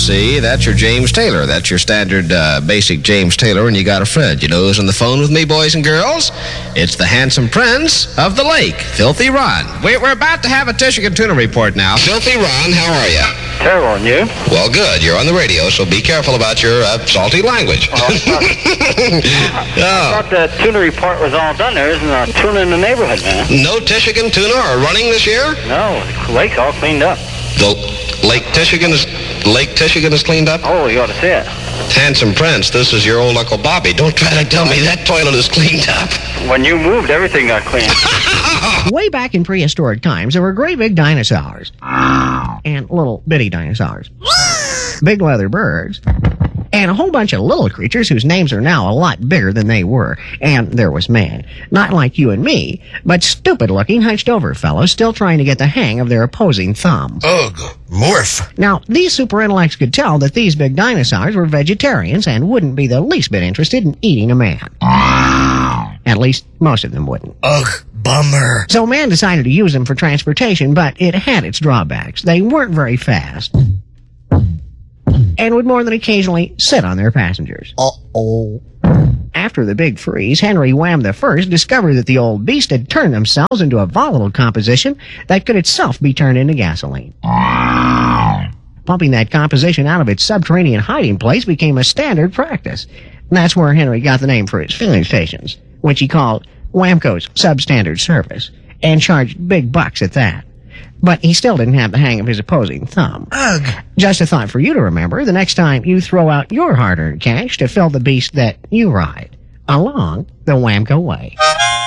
see, that's your James Taylor. That's your standard basic James Taylor, and you got a friend. You know who's on the phone with me, boys and girls? It's the handsome prince of the lake, Filthy Ron. We're about to have a Tishigan Tuna report now. Filthy Ron, how are you? Terrible, and you? Well, good. You're on the radio, so be careful about your salty language. I thought the tuna report was all done. There isn't a tuna in the neighborhood, man. No Tishigan tuna are running this year? No, the lake's all cleaned up. The Lake Tishigan is cleaned up? Oh, you ought to see it. Handsome Prince, this is your old Uncle Bobby. Don't try to tell me that toilet is cleaned up. When you moved, everything got cleaned. Way back in prehistoric times, there were great big dinosaurs. And little bitty dinosaurs. Big leather birds. And a whole bunch of little creatures whose names are now a lot bigger than they were. And there was man. Not like you and me, but stupid-looking, hunched-over fellows still trying to get the hang of their opposing thumb. Ugh, morph. Now, these super intellects could tell that these big dinosaurs were vegetarians and wouldn't be the least bit interested in eating a man. At least, most of them wouldn't. Ugh, bummer. So man decided to use them for transportation, but it had its drawbacks. They weren't very fast. And would more than occasionally sit on their passengers. Uh-oh. After the big freeze, Henry Wham I discovered that the old beast had turned themselves into a volatile composition that could itself be turned into gasoline. Pumping that composition out of its subterranean hiding place became a standard practice. And that's where Henry got the name for his filling stations, which he called Whamco's Substandard Service, and charged big bucks at that. But he still didn't have the hang of his opposing thumb. Ugh. Just a thought for you to remember the next time you throw out your hard-earned cash to fill the beast that you ride along the Whamco way.